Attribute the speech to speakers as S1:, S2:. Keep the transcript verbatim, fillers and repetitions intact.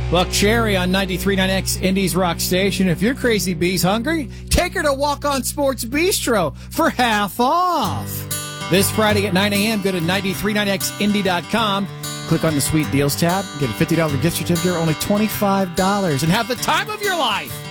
S1: Buck Cherry on ninety-three point nine X Indies Rock Station. If your crazy bee's hungry, take her to Walk On Sports Bistro for half off. This Friday at nine a.m., go to ninety-three point nine X Indy dot com. Click on the Sweet Deals tab, get a fifty dollars gift certificate for only twenty-five dollars, and have the time of your life.